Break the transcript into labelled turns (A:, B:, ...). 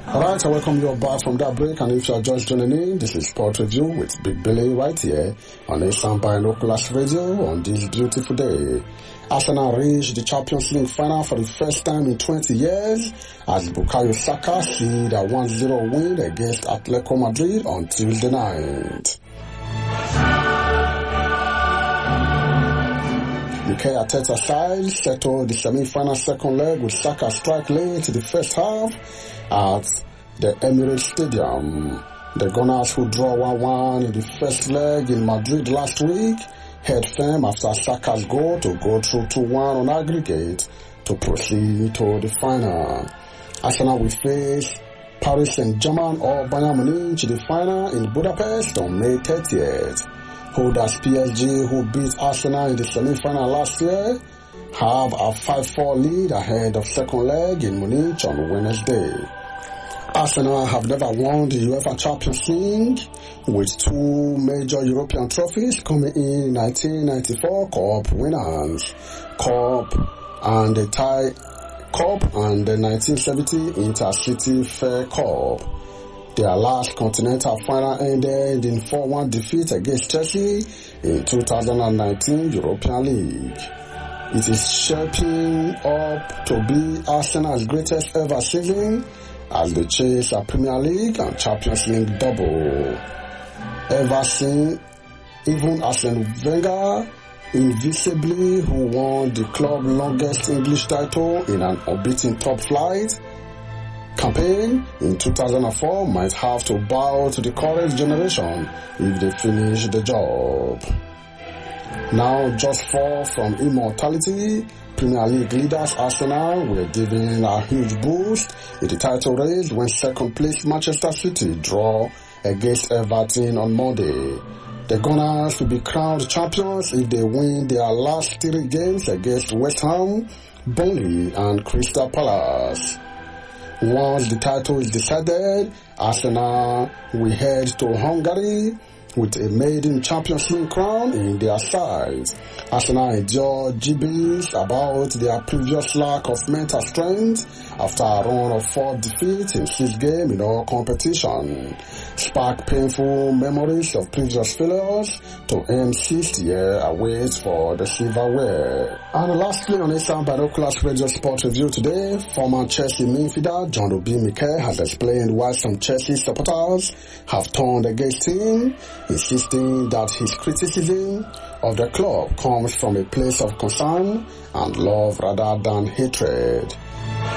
A: Alright, I welcome you back from that break, and if you are just joining in, this is Sport Review with Big Billy right here on Asian Binoculars Radio on this beautiful day. Arsenal reached the Champions League final for the first time in 20 years as Bukayo Saka sealed a 1-0 win against Atletico Madrid on Tuesday night. Mikel Arteta's side settled the semi-final second leg with Saka strike late to the first half at the Emirates Stadium. The Gunners, who draw 1-1 in the first leg in Madrid last week, held firm after Saka's goal to go through 2-1 on aggregate to proceed to the final. Arsenal will face Paris Saint-Germain or Bayern Munich in the final in Budapest on May 30th. Holders PSG, who beat Arsenal in the semi-final last year, have a 5-4 lead ahead of second leg in Munich on Wednesday. Arsenal have never won the UEFA Champions League, with two major European trophies coming in 1994 Cup winners, Cup and the 1970 Intercity Fair Cup. Their last continental final ended in 4-1 defeat against Chelsea in 2019 European League. It is shaping up to be Arsenal's greatest ever season as they chase a Premier League and Champions League double. Ever since even Arsene Wenger, invisibly, who won the club's longest English title in an unbeaten top flight campaign in 2004, might have to bow to the current generation if they finish the job. Now just far from immortality, Premier League leaders Arsenal were given a huge boost in the title race when second place Manchester City draw against Everton on Monday. The Gunners will be crowned champions if they win their last 3 games against West Ham, Burnley and Crystal Palace. Once the title is decided, Arsenal will head to Hungary with a maiden Champions League crown in their sights. Arsenal endured gibes about their previous lack of mental strength after a run of 4 defeats in 6 games in all competition, sparked painful memories of previous failures to end 6th year awaits for the silverware. And lastly, on Asian Binoculars Radio Sport Review today, former Chelsea midfielder John Obi Mikel has explained why some Chelsea supporters have turned against him, insisting that his criticism of the club comes from a place of concern and love rather than hatred.